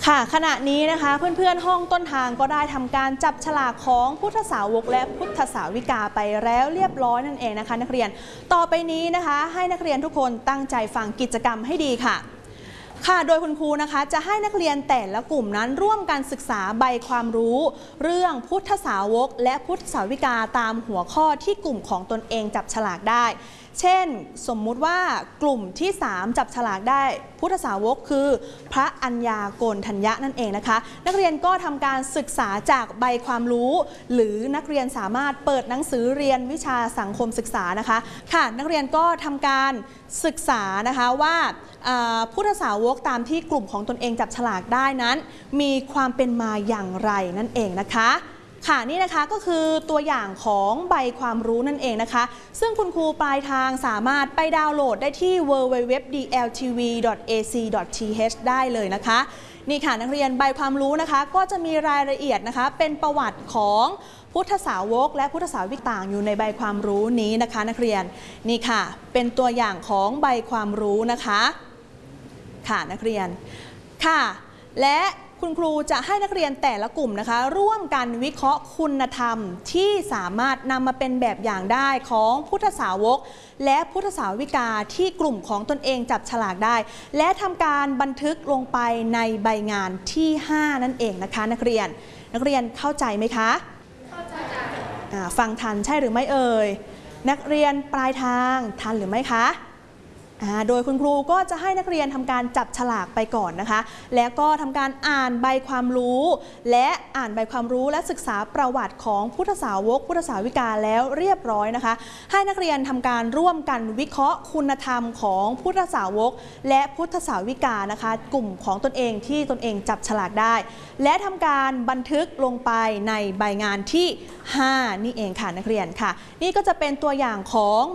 ค่ะขณะนี้นะคะเพื่อนๆห้องต้นทางก็ได้ทำการจับฉลากของพุทธสาวกและพุทธสาวิกาไปแล้วเรียบร้อยนั่นเองนะคะนักเรียนต่อไปนี้นะคะให้นักเรียนทุกคนตั้งใจฟังกิจกรรมให้ดีค่ะโดยคุณครูนะคะจะให้นักเรียนแต่ละกลุ่มนั้นร่วมกันศึกษาใบความรู้เรื่องพุทธสาวกและพุทธสาวิกาตามหัวข้อที่กลุ่มของตนเองจับฉลากได้เช่นสมมุติว่ากลุ่มที่3จับฉลากได้พุทธสาวกคือพระอัญญาโกณฑัญญะนั่นเองนะคะนักเรียนก็ทำการศึกษาจากใบความรู้หรือนักเรียนสามารถเปิดหนังสือเรียนวิชาสังคมศึกษานะคะนักเรียนก็ทำการศึกษานะคะว่าพุทธสาวกตามที่กลุ่มของตนเองจับฉลากได้นั้นมีความเป็นมาอย่างไรนั่นเองนะคะนี่นะคะก็คือตัวอย่างของใบความรู้นั่นเองนะคะซึ่งคุณครูปลายทางสามารถไปดาวน์โหลดได้ที่ www.dltv.ac.th ได้เลยนะคะนี่ค่ะนักเรียนใบความรู้นะคะก็จะมีรายละเอียดนะคะเป็นประวัติของพุทธสาวกและพุทธสาวิกต่างอยู่ในใบความรู้นี้นะคะนักเรียนนี่ค่ะเป็นตัวอย่างของใบความรู้นะคะนักเรียนและคุณครูจะให้นักเรียนแต่ละกลุ่มนะคะร่วมกันวิเคราะห์คุณธรรมที่สามารถนำมาเป็นแบบอย่างได้ของพุทธสาวกและพุทธสาวิกาที่กลุ่มของตนเองจับฉลากได้และทำการบันทึกลงไปในใบงานที่5นั่นเองนะคะนักเรียนเข้าใจไหมคะเข้าใจฟังทันใช่หรือไม่เอ่ยนักเรียนปลายทางทันหรือไม่คะโดยคุณครูก็จะให้นักเรียนทำการจับฉลากไปก่อนนะคะแล้วก็ทำการอ่านใบความรู้และศึกษาประวัติของพุทธสาวกพุทธสาวิกาแล้วเรียบร้อยนะคะให้นักเรียนทำการร่วมกันวิเคราะห์คุณธรรมของพุทธสาวกและพุทธสาวิกานะคะกลุ่มของตนเองที่ตนเองจับฉลากได้และทำการบันทึกลงไปในใบงานที่5นี่เองค่ะนักเรียนนี่ก็จะเป็นตัวอย่างของ